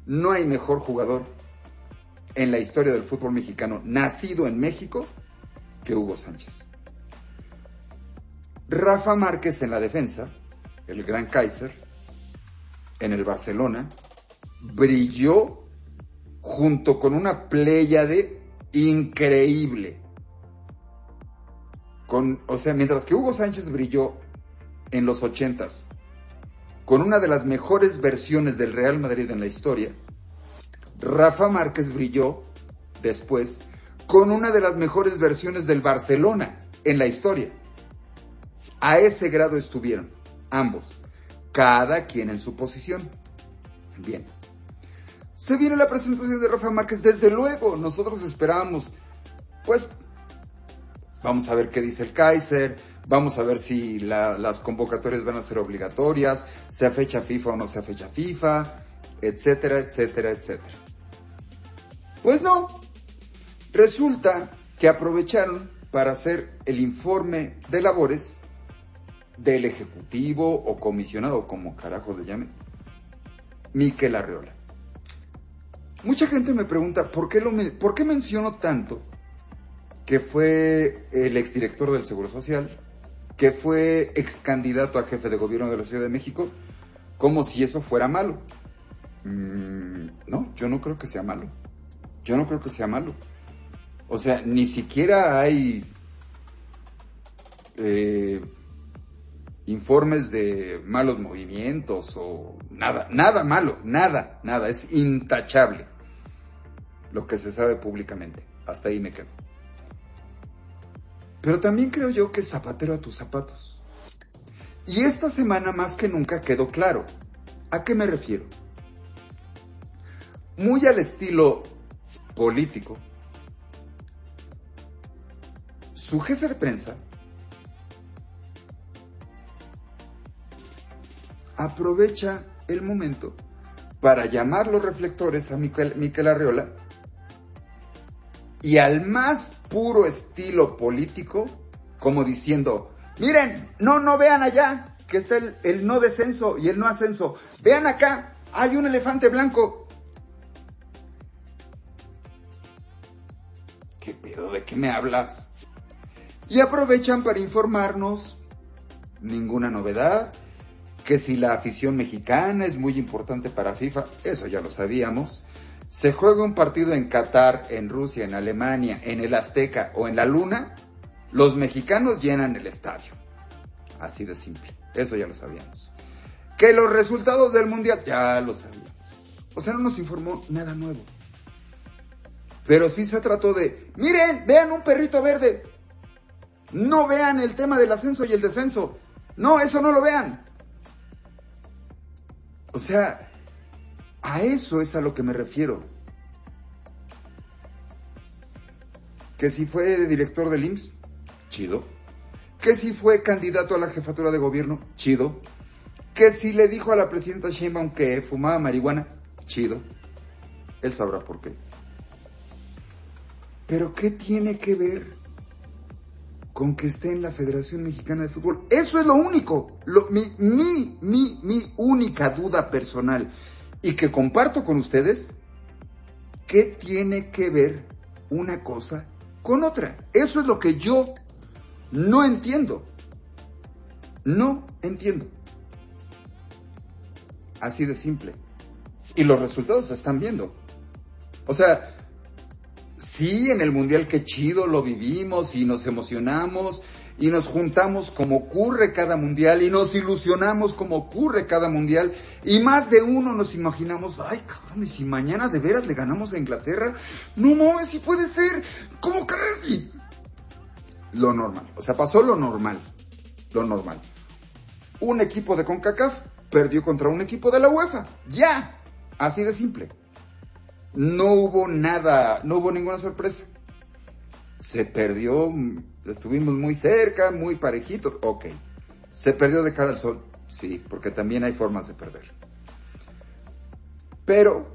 no hay mejor jugador en la historia del fútbol mexicano, nacido en México, que Hugo Sánchez. Rafa Márquez en la defensa, el gran Kaiser, en el Barcelona, brilló junto con una pléyade increíble. Mientras que Hugo Sánchez brilló en los 80s con una de las mejores versiones del Real Madrid en la historia, Rafa Márquez brilló después con una de las mejores versiones del Barcelona en la historia. A ese grado estuvieron ambos, cada quien en su posición. Bien. Se viene la presentación de Rafa Márquez, desde luego. Nosotros esperábamos, pues, vamos a ver qué dice el Kaiser, vamos a ver si las convocatorias van a ser obligatorias, sea fecha FIFA o no sea fecha FIFA, etcétera, etcétera, etcétera. Pues no, resulta que aprovecharon para hacer el informe de labores del ejecutivo o comisionado, como carajo le llamen, Mikel Arriola. Mucha gente me pregunta, ¿por qué menciono tanto que fue el exdirector del Seguro Social, que fue excandidato a jefe de gobierno de la Ciudad de México, como si eso fuera malo? No, yo no creo que sea malo. O sea, ni siquiera hay informes de malos movimientos o nada malo, nada, es intachable lo que se sabe públicamente. Hasta ahí me quedo. Pero también creo yo que zapatero a tus zapatos. Y esta semana más que nunca quedó claro. ¿A qué me refiero? Muy al estilo político, su jefe de prensa aprovecha el momento para llamar los reflectores a Mikel Arriola y al más puro estilo político, como diciendo, miren, no vean allá, que está el no descenso y el no ascenso, vean acá, hay un elefante blanco. ¿Qué pedo? ¿De qué me hablas? Y aprovechan para informarnos, ninguna novedad, que si la afición mexicana es muy importante para FIFA, eso ya lo sabíamos. Se juega un partido en Qatar, en Rusia, en Alemania, en el Azteca o en la Luna, los mexicanos llenan el estadio. Así de simple, eso ya lo sabíamos. Que los resultados del Mundial, ya lo sabíamos. O sea, no nos informó nada nuevo. Pero sí se trató de, miren, vean un perrito verde. No vean el tema del ascenso y el descenso. No, eso no lo vean. O sea, a eso es a lo que me refiero. Que si fue director del IMSS, chido. Que si fue candidato a la jefatura de gobierno, chido. Que si le dijo a la presidenta Sheinbaum que fumaba marihuana, chido. Él sabrá por qué. Pero ¿qué tiene que ver con que esté en la Federación Mexicana de Fútbol? Eso es lo único, mi única duda personal, y que comparto con ustedes. ¿Qué tiene que ver una cosa con otra? Eso es lo que yo no entiendo. No entiendo. Así de simple. Y los resultados se están viendo. O sea, sí, en el Mundial qué chido lo vivimos y nos emocionamos y nos juntamos como ocurre cada Mundial y nos ilusionamos como ocurre cada Mundial y más de uno nos imaginamos, ay cabrón, ¿y si mañana de veras le ganamos a Inglaterra? No mames, si puede ser, ¿cómo crees? Y lo normal, o sea, pasó lo normal. Un equipo de CONCACAF perdió contra un equipo de la UEFA, ya, así de simple. No hubo nada, no hubo ninguna sorpresa. Se perdió, estuvimos muy cerca, muy parejitos, ok. Se perdió de cara al sol, sí, porque también hay formas de perder. Pero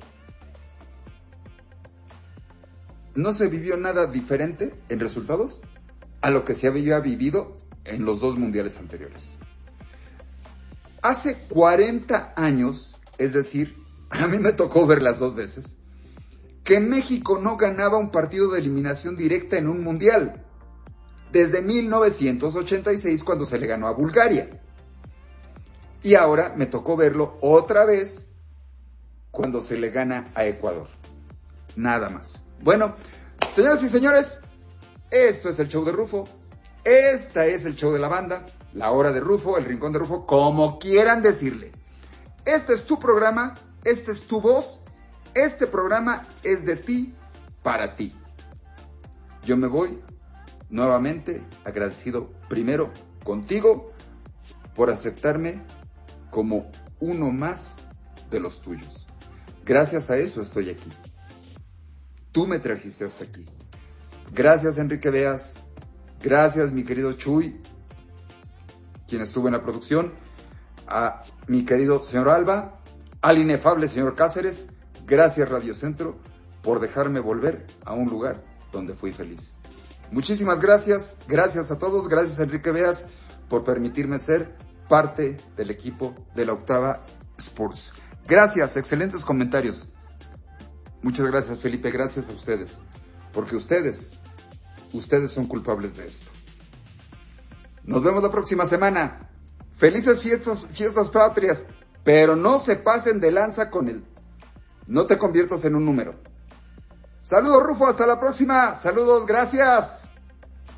no se vivió nada diferente en resultados a lo que se había vivido en los dos mundiales anteriores. Hace 40 años, es decir, a mí me tocó verlas 2 veces, que México no ganaba un partido de eliminación directa en un mundial, desde 1986 cuando se le ganó a Bulgaria. Y ahora me tocó verlo otra vez cuando se le gana a Ecuador. Nada más. Bueno, señoras y señores, esto es el show de Rufo. Esta es el show de la banda, la hora de Rufo, el rincón de Rufo, como quieran decirle. Este es tu programa, esta es tu voz, este programa es de ti, para ti. Yo me voy nuevamente agradecido primero contigo por aceptarme como uno más de los tuyos. Gracias a eso estoy aquí. Tú me trajiste hasta aquí. Gracias, Enrique Beas. Gracias, mi querido Chuy, quien estuvo en la producción. A mi querido señor Alba, al inefable señor Cáceres. Gracias, Radio Centro, por dejarme volver a un lugar donde fui feliz. Muchísimas gracias. Gracias a todos. Gracias, Enrique Beas, por permitirme ser parte del equipo de la Octava Sports. Gracias, excelentes comentarios. Muchas gracias, Felipe, gracias a ustedes, porque ustedes son culpables de esto. Nos vemos la próxima semana. Felices fiestas patrias, pero no se pasen de lanza con él. No te conviertas en un número. Saludos, Rufo, hasta la próxima. Saludos, gracias.